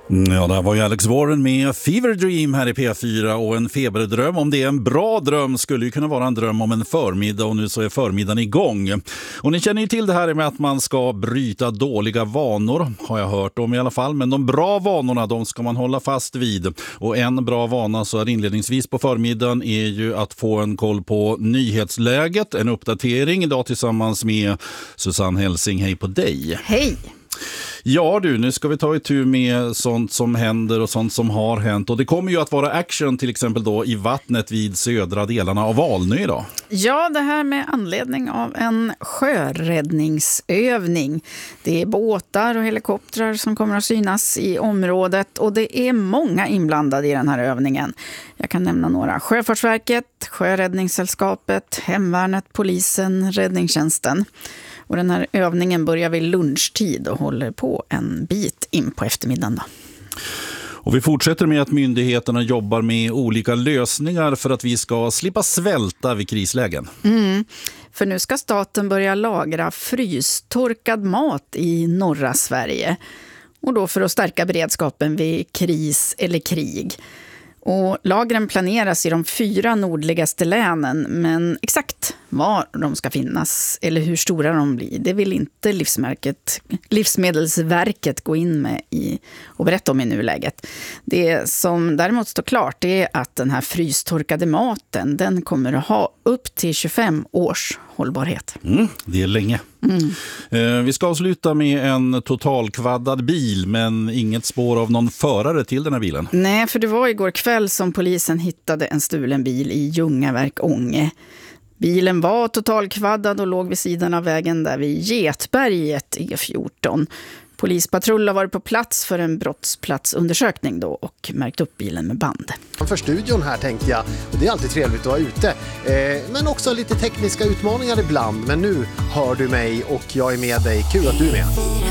Ja, det var ju Alex Warren med Fever Dream här i P4 och en feberdröm. Om det är en bra dröm skulle ju kunna vara en dröm om en förmiddag och nu så är förmiddagen igång. Och ni känner ju till det här med att man ska bryta dåliga vanor, har jag hört om i alla fall. Men de bra vanorna, de ska man hålla fast vid. Och en bra vana så här inledningsvis på förmiddagen är ju att få en koll på nyhetsläget, en uppdatering idag tillsammans med Susanne Helsing. Hej på dig! Hej! Ja du, nu ska vi ta itu med sånt som händer och sånt som har hänt. Och det kommer ju att vara action till exempel då i vattnet vid södra delarna av Alnö idag. Ja, det här med anledning av en sjöräddningsövning. Det är båtar och helikoptrar som kommer att synas i området och det är många inblandade i den här övningen. Jag kan nämna några. Sjöfartsverket, Sjöräddningssällskapet, Hemvärnet, polisen, räddningstjänsten. Och den här övningen börjar vid lunchtid och håller på en bit in på eftermiddagen då. Och vi fortsätter med att myndigheterna jobbar med olika lösningar för att vi ska slippa svälta vid krislägen. För nu ska staten börja lagra frystorkad mat i norra Sverige. Och då för att stärka beredskapen vid kris eller krig. Och lagren planeras i de 4 nordligaste länen, men exakt var de ska finnas eller hur stora de blir, det vill inte Livsmedelsverket gå in med och berätta om i nuläget. Det som däremot står klart är att den här frystorkade maten, den kommer att ha upp till 25 års hållbarhet. Det är länge. Vi ska avsluta med en totalkvaddad bil, men inget spår av någon förare till den här bilen. Nej, för det var igår kväll som polisen hittade en stulen bil i Ljungaverk, Ånge. Bilen var totalkvaddad och låg vid sidan av vägen där vid Getberget E14. Polispatrull har varit på plats för en brottsplatsundersökning då och märkt upp bilen med band. För studion här tänkte jag, och det är alltid trevligt att vara ute. Men också lite tekniska utmaningar ibland. Men nu hör du mig och jag är med dig. Kul att du är med.